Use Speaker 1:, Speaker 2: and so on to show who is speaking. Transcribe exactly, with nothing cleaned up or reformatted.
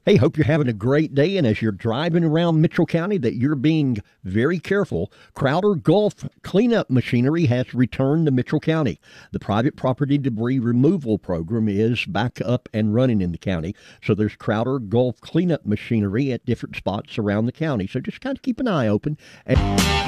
Speaker 1: Hey, hope you're having a great day, and as you're driving around Mitchell County, that you're being very careful. Crowder Gulf Cleanup Machinery has returned to Mitchell County. The private property debris removal program is back up and running in the county, so there's Crowder Gulf Cleanup Machinery at different spots around the county. So just kind of keep an eye open. And